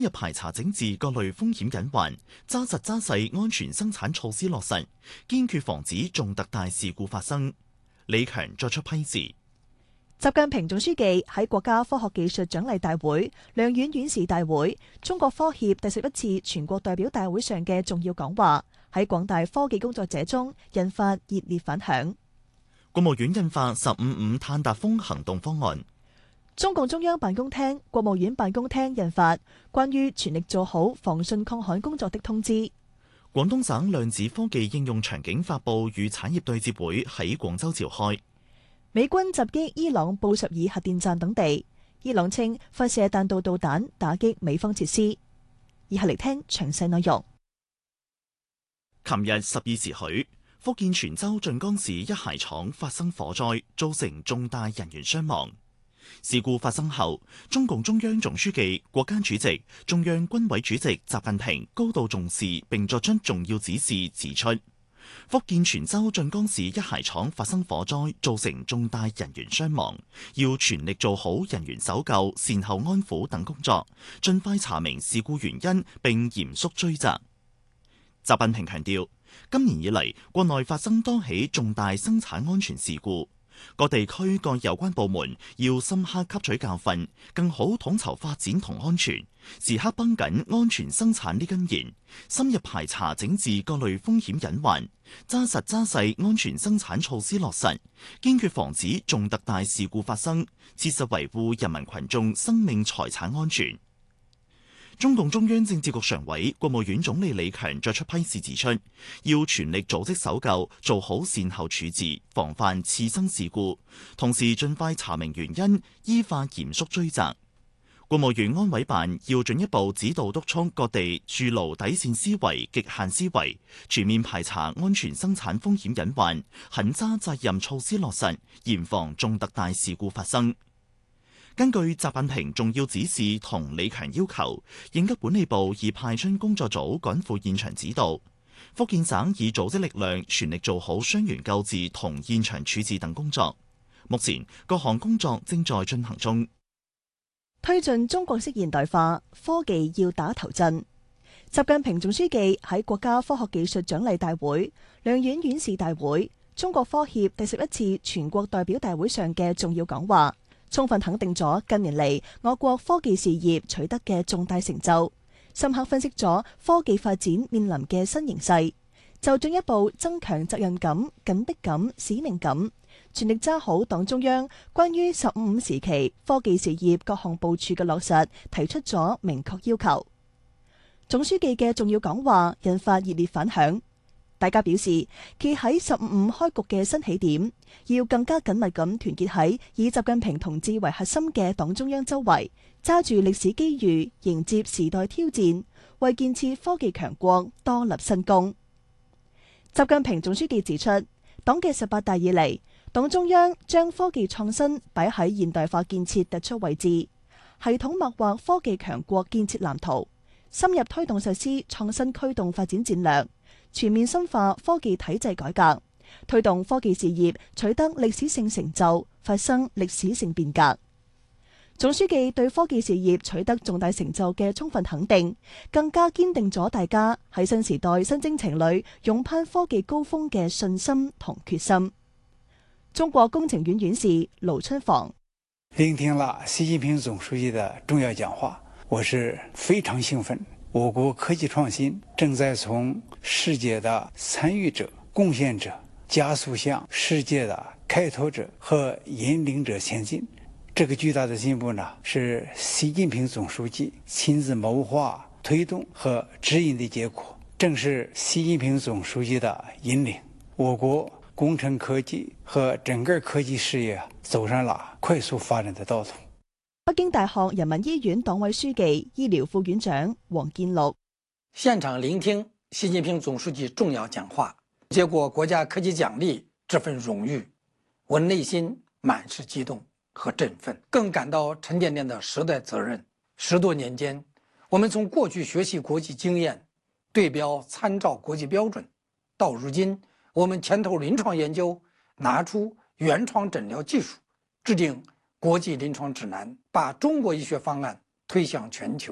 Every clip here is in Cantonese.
入排查整治各類風險隱患，揸實揸細安全生產措施落實，堅決防止重特大事故發生。李強作出批示。 習近平總書記喺國家科學技術獎勵大會、兩院院士大會、中國科協第11次全國代表大會上嘅重要講話，喺廣大科技工作者中引發熱烈反響。 國務院印發15.5碳達峰行動方案。 中共中央辦公廳、國務院辦公廳印發關於全力做好防汛抗旱工作的通知。 廣東省量子科技應用場景發布與產業對接會喺廣州召開。 美軍襲擊伊朗布什爾核電站等地，伊朗稱發射彈道導彈打擊美方設施。以下嚟聽詳細內容。 琴日12時許，福建泉州晉江市一鞋廠發生火災，造成重大人員傷亡。事故發生後，中共中央總書記、國家主席、中央軍委主席習近平高度重視並作出重要指示，指出福建泉州晉江市一鞋廠發生火災，造成重大人員傷亡，要全力做好人員搜救、善後安撫等工作，盡快查明事故原因並嚴肅追責。習近平強調，今年以嚟，國內發生多起重大生產安全事故。各地區各有關部門要深刻吸取教訓，更好統籌發展同安全，時刻繃緊安全生產呢根弦，深入排查整治各類風險隱患，揸實揸細安全生產措施落實，堅決防止重特大事故發生，切實維護人民群眾生命財產安全。中共中央政治局常委、國務院總理李強作出批示指出，要全力組織搜救，做好善後處置，防範次生事故，同時盡快查明原因，依法嚴肅追責。國務院安委辦要進一步指導督促各地築牢底線思維、極限思維，全面排查安全生產風險隱患，狠抓責任措施落實，嚴防重特大事故發生。根據習近平重要指示同李強要求，應急管理部已派出工作組趕赴現場指導，福建省已組織力量全力做好傷員救治同現場處置等工作。目前各項工作正在進行中。 推進中國式現代化，科技要打頭陣。習近平總書記喺國家科學技術獎勵大會、兩院院士大會、中國科協第11次全國代表大會上嘅重要講話，充分肯定咗近年嚟我國科技事業取得嘅重大成就，深刻分析咗科技發展面臨嘅新形勢，就進一步增強責任感、緊迫感、使命感，全力揸好黨中央關於15時期科技事業各項部署嘅落實提出咗明確要求。總書記嘅重要講話引發熱烈反響。大家表示，企喺15.5開局嘅新起點，要更加緊密咁團結喺以習近平同志為核心嘅黨中央周圍，揸住歷史機遇，迎接時代挑戰，為建設科技強國多立新功。習近平總書記指出，黨嘅18大以嚟，黨中央將科技創新擺喺現代化建設突出位置，系統擘劃科技強國建設藍圖，深入推動實施創新驅動發展戰略，全面深化科技體制改革，推動科技事業取得歷史性成就，發生歷史性變革。總書記對科技事業取得重大成就嘅充分肯定，更加堅定咗大家喺新時代新征程裏勇攀科技高峰嘅信心同決心。中國工程院院士盧春房： 聆聽了習近平總書記的重要講話，我是非常興奮。我國科技創新正在從世界的參與者、貢獻者加速向世界的開拓者和引領者前進。這個巨大的進步呢，是習近平總書記親自謀劃、推動和指引的結果，正是習近平總書記的引領，我國工程科技和整個科技事業走上了快速發展的道路。 北京大學人民醫院黨委書記、醫療副院長王建祿： 現場聆聽習近平總書記重要講話，接過國家科技獎勵這份榮譽，我內心滿是激動和振奮，更感到沉甸甸的時代責任。10多年間，我們從過去學習國際經驗，對標參照國際標準，到如今我們牽頭臨床研究，拿出原創診療技術，制定國際臨床指南，把中國醫學方案推向全球，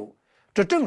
这正是